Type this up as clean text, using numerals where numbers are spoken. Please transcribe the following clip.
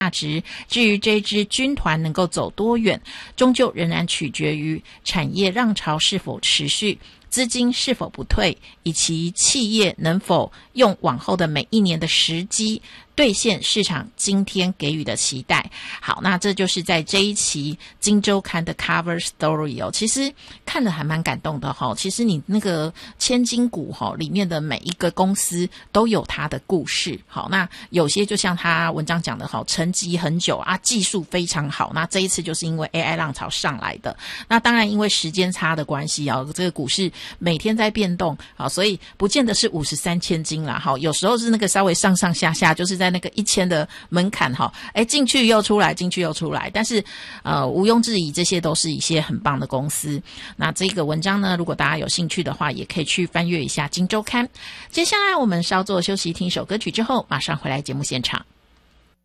价值。至于这支军团能够走多远，终究仍然取决于产业浪潮是否持续，资金是否不退，以及企业能否用往后的每一年的时机兑现市场今天给予的期待。好，那这就是在这一期金周刊的 cover story 哦，其实看得还蛮感动的哦。其实你那个千金股哦，里面的每一个公司都有它的故事。好，那有些就像他文章讲的好，沉寂很久啊，技术非常好。那这一次就是因为 AI 浪潮上来的。那当然因为时间差的关系啊，这个股市每天在变动，好，所以不见得是53千金啦。好，有时候是那个稍微上上下下，就是在那个1000的门槛哈，进去又出来，进去又出来，但是毋庸置疑，这些都是一些很棒的公司。那这个文章呢，如果大家有兴趣的话，也可以去翻阅一下《今周刊》。接下来我们稍作休息，听一首歌曲之后，马上回来节目现场。